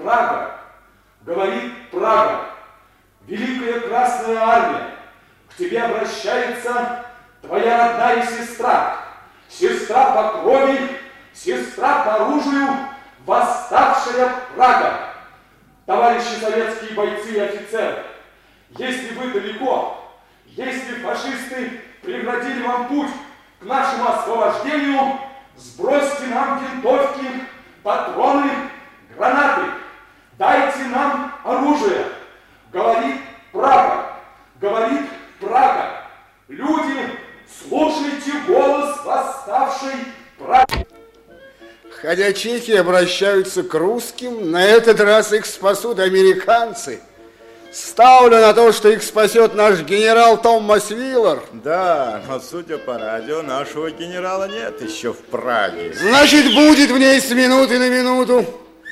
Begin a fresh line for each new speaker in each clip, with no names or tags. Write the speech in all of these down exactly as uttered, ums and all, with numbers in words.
Прага, говорит Прага, Великая Красная Армия, к тебе обращается твоя родная сестра, сестра по крови, сестра по оружию, восставшая Прага. Товарищи советские бойцы и офицеры, если вы далеко, если фашисты преградили вам путь к нашему освобождению, сбросьте нам винтовки, патроны, гранаты. Дайте нам оружие. Говорит Прага. Говорит Прага. Люди, слушайте голос восставшей Праги.
Хотя чехи обращаются к русским, на этот раз их спасут американцы. Ставлю на то, что их спасет наш генерал Томас Виллар.
Да, но судя по радио, нашего генерала нет еще в Праге.
Значит, будет в ней с минуты на минуту.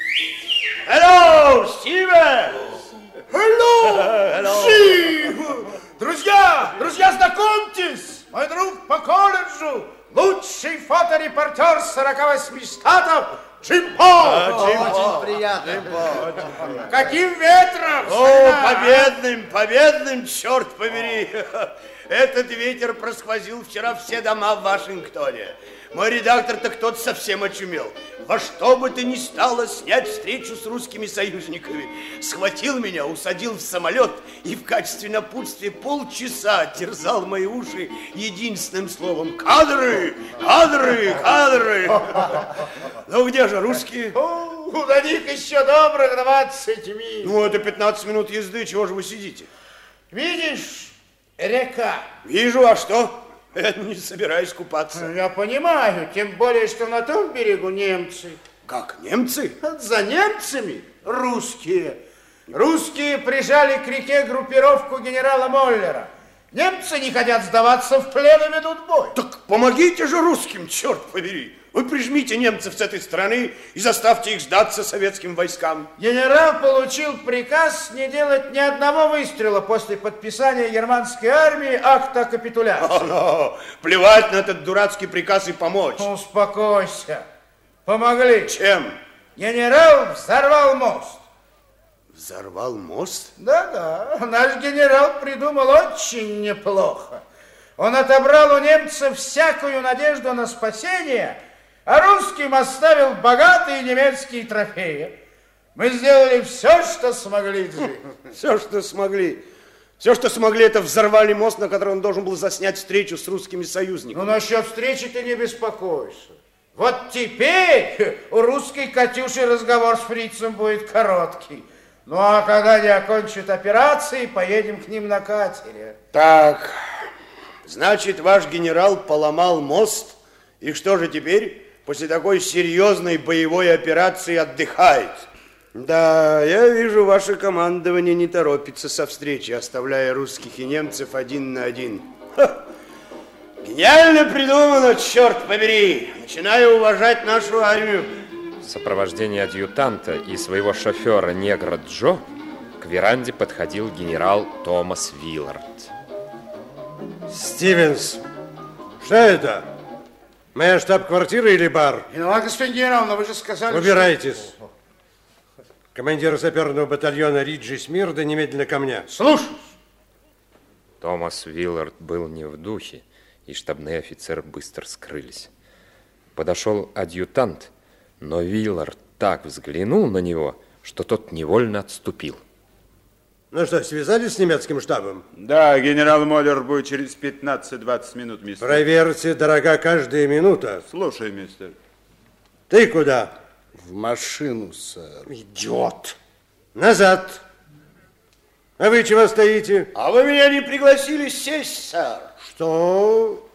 Hello, Стивен!
Hello, Стив! Друзья, друзья, знакомьтесь! Мой друг по колледжу, лучший фоторепортер сорока восьми штатов, Джимбо!
Очень приятно.
Джимбо. Каким ветром?
О, победным, победным, черт побери. Этот ветер просквозил вчера все дома в Вашингтоне. Мой редактор-то кто-то совсем очумел. Во что бы то ни стало снять встречу с русскими союзниками. Схватил меня, усадил в самолет и в качестве напутствия полчаса терзал мои уши единственным словом: кадры, кадры, кадры. Ну где же русские?
О, до них еще добрых двадцать миль.
Ну это пятнадцать минут езды, чего же вы сидите?
Видишь, река.
Вижу, а что? Я не собираюсь купаться.
Я понимаю, тем более, что на том берегу немцы.
Как, немцы?
За немцами русские. Русские прижали к реке группировку генерала Моллера. Немцы не хотят сдаваться в плен и ведут бой.
Так помогите же русским, черт побери. Вы прижмите немцев с этой стороны и заставьте их сдаться советским войскам.
Генерал получил приказ не делать ни одного выстрела после подписания германской армии акта капитуляции.
О, но, плевать на этот дурацкий приказ и помочь.
Успокойся. Помогли.
Чем?
Генерал взорвал мост.
Взорвал мост?
Да-да, наш генерал придумал очень неплохо. Он отобрал у немцев всякую надежду на спасение, а русским оставил богатые немецкие трофеи. Мы сделали все, что смогли, Джи.
Все, что смогли. Все, что смогли, это взорвали мост, на котором он должен был заснять встречу с русскими союзниками.
Ну, насчет встречи ты не беспокойся. Вот теперь у русской Катюши разговор с фрицем будет короткий. Ну, а когда они окончат операции, поедем к ним на катере.
Так, значит, ваш генерал поломал мост, и что же теперь, после такой серьезной боевой операции, отдыхает? Да, я вижу, ваше командование не торопится со встречи, оставляя русских и немцев один на один. Ха! Гениально придумано, черт побери! Начинаю уважать нашу армию.
В сопровождении адъютанта и своего шофера негра Джо к веранде подходил генерал Томас Виллард.
Стивенс, что это? Моя штаб-квартира или бар?
Виноват, господин генерал, но вы же сказали...
Убирайтесь. Что... Командир саперного батальона Риджи Смирда немедленно ко мне.
Слушаюсь.
Томас Виллард был не в духе, и штабные офицеры быстро скрылись. Подошел адъютант, но Виллард так взглянул на него, что тот невольно отступил.
Ну что, связались с немецким штабом?
Да, генерал Моллер будет через пятнадцать-двадцать минут, мистер.
Проверьте, дорога, каждая минута.
Слушай, мистер.
Ты куда?
В машину, сэр.
Идиот. Назад. А вы чего стоите?
А вы меня не пригласили сесть, сэр.
Что?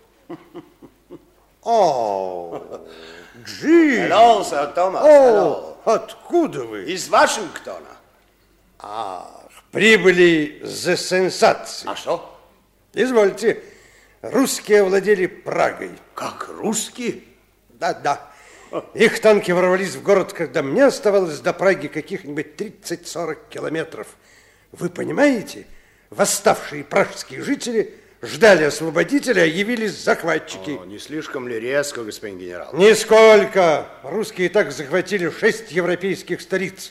О, Джи.
Hello, сэр Томас.
О, откуда вы?
Из Вашингтона.
Ах, прибыли за сенсацией.
А что?
Извольте, русские овладели Прагой.
Как русские?
Да, да. Их танки ворвались в город, когда мне оставалось до Праги каких-нибудь тридцать-сорок километров. Вы понимаете, восставшие пражские жители ждали освободителя, а явились захватчики.
О, не слишком ли резко, господин генерал?
Нисколько. Русские так захватили шесть европейских столиц.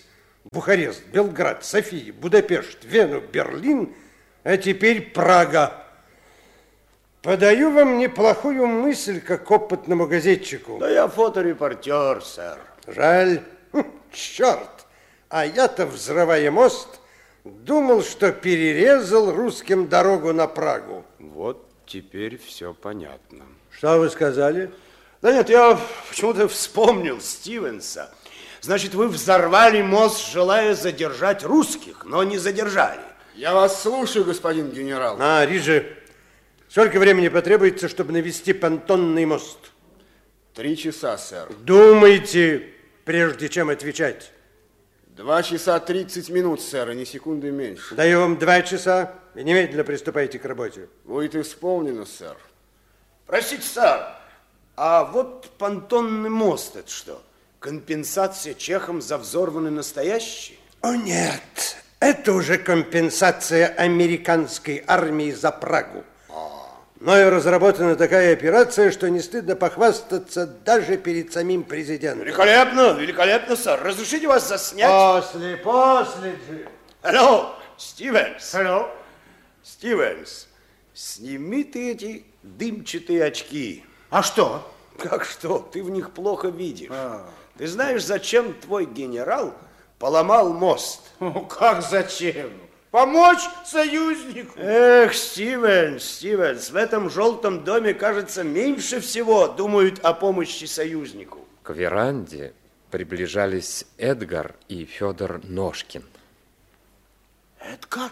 Бухарест, Белград, София, Будапешт, Вену, Берлин, а теперь Прага. Подаю вам неплохую мысль, как опытному газетчику.
Да я фоторепортер, сэр.
Жаль. Хм, черт. А я-то, взрывая мост, думал, что перерезал русским дорогу на Прагу.
Вот теперь все понятно.
Что вы сказали?
Да нет, я почему-то вспомнил Стивенса. Значит, вы взорвали мост, желая задержать русских, но не задержали.
Я вас слушаю, господин генерал.
А, Риже, сколько времени потребуется, чтобы навести понтонный мост?
Три часа, сэр.
Думайте, прежде чем отвечать.
Два часа тридцать минут, сэр, и ни секунды меньше.
Даю вам два часа, и немедленно приступайте к работе.
Будет исполнено, сэр.
Простите, сэр, а вот понтонный мост, это что? Компенсация чехам за взорванный настоящий?
О, нет. Это уже компенсация американской армии за Прагу. Мною разработана такая операция, что не стыдно похвастаться даже перед самим президентом.
Великолепно, великолепно, сэр. Разрешите вас заснять?
После, после, Джим.
Алло, Стивенс.
Алло.
Стивенс, сними ты эти дымчатые очки.
А что?
Как что? Ты в них плохо видишь. А. Ты знаешь, зачем твой генерал поломал мост?
Ну, как зачем? Помочь союзнику.
Эх, Стивенс, Стивенс, в этом желтом доме, кажется, меньше всего думают о помощи союзнику.
К веранде приближались Эдгар и Федор Ножкин.
Эдгар?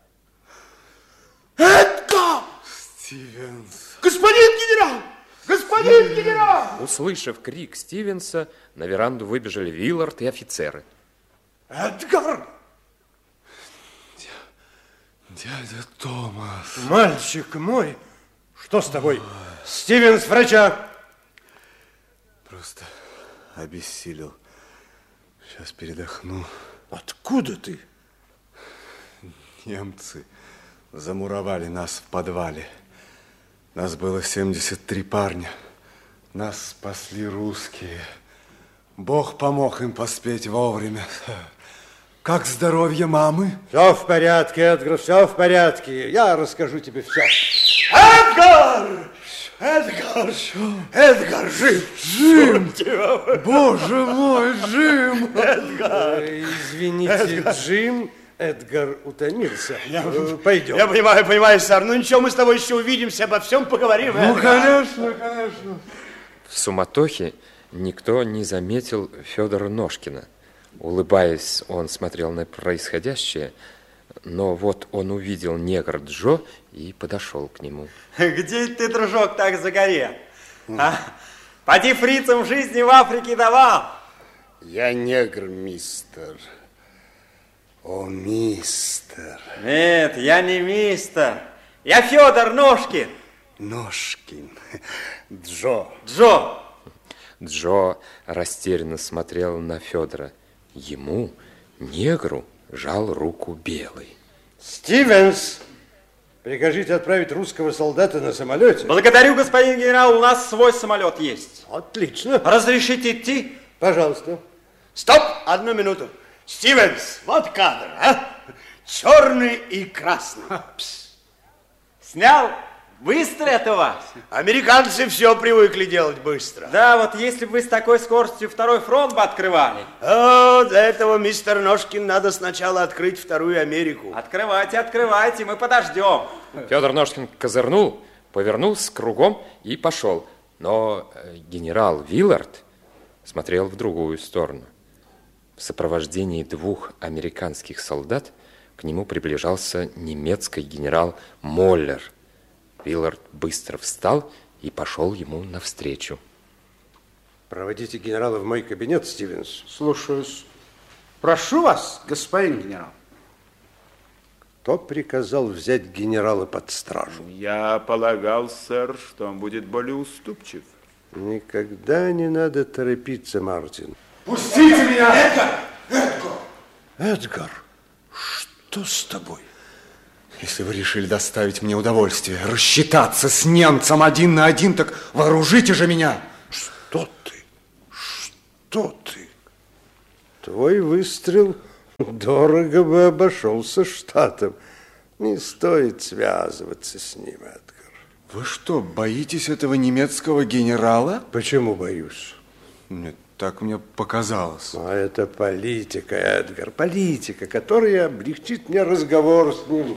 Эдгар!
Стивенс.
Господин генерал! Господин генерал!
Услышав крик Стивенса, на веранду выбежали Виллард и офицеры.
Эдгар!
Дядя Томас.
Мальчик мой, что с тобой? Стивенс, врача.
Просто обессилел. Сейчас передохну.
Откуда ты?
Немцы замуровали нас в подвале. Нас было семьдесят три парня. Нас спасли русские. Бог помог им поспеть вовремя. Как здоровье мамы?
Все в порядке, Эдгар, все в порядке. Я расскажу тебе все.
Эдгар! Эдгар! Эдгар, жив!
Джим! Боже мой, Джим!
Эдгар!
Извините, Эдгар. Джим, Эдгар утомился. Я, Пойдем.
Я понимаю, понимаю, сэр. Ну ничего, мы с тобой еще увидимся, обо всем поговорим.
Ну,
Эдгар.
конечно, конечно.
В суматохе никто не заметил Федора Ножкина. Улыбаясь, он смотрел на происходящее, но вот он увидел негр Джо и подошел к нему.
Где ты, дружок, так загорел? А? Поди фрицам жизни в Африке давал.
Я негр, мистер. О, мистер.
Нет, я не мистер. Я Федор Ножкин.
Ножкин. Джо.
Джо.
Джо растерянно смотрел на Федора. Ему, негру, жал руку белый.
Стивенс, прикажите отправить русского солдата на самолете.
Благодарю, господин генерал, у нас свой самолет есть.
Отлично.
Разрешите идти?
Пожалуйста.
Стоп, одну минуту. Стивенс, вот кадр, а? Черный и красный.
Снял? Быстро это у вас?
Американцы все привыкли делать быстро.
Да, вот если бы вы с такой скоростью второй фронт бы открывали.
О, для этого, мистер Ножкин, надо сначала открыть вторую Америку.
Открывайте, открывайте, мы подождем.
Федор Ножкин козырнул, повернулся кругом и пошел. Но генерал Виллард смотрел в другую сторону. В сопровождении двух американских солдат к нему приближался немецкий генерал Моллер. Виллард быстро встал и пошел ему навстречу.
Проводите генерала в мой кабинет, Стивенс.
Слушаюсь. Прошу вас, господин генерал.
Кто приказал взять генерала под стражу?
Я полагал, сэр, что он будет более уступчив.
Никогда не надо торопиться, Мартин.
Пустите меня!
Эдгар! Эдгар!
Эдгар, что с тобой?
Если вы решили доставить мне удовольствие, рассчитаться с немцем один на один, так вооружите же меня.
Что ты? Что ты? Твой выстрел Дорого бы обошелся штатом. Не стоит связываться с ним, Эдгар.
Вы что, боитесь этого немецкого генерала?
Почему боюсь?
Нет, так мне показалось.
А это политика, Эдгар, политика, которая облегчит мне разговор с ним.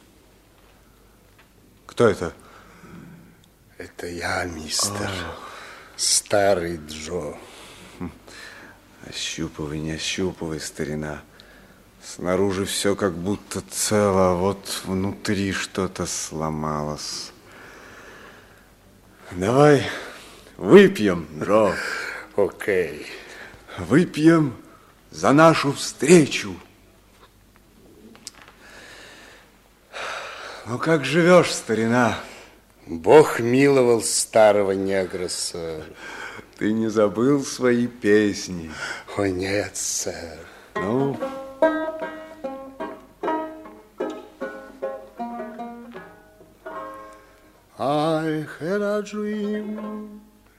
Кто это?
Это я, мистер. О. Старый Джо.
Ощупывай, не ощупывай, старина. Снаружи все как будто цело, а вот внутри что-то сломалось. Давай выпьем, Джо.
Окей.
Выпьем за нашу встречу. Ну, как живешь, старина?
Бог миловал старого негра, сэр.
Ты не забыл свои песни?
О, нет, сэр.
Ну...
I had a dream